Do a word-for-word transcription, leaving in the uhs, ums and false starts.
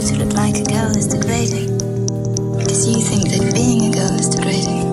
to look like a girl is degrading. Because you think that being a girl is degrading.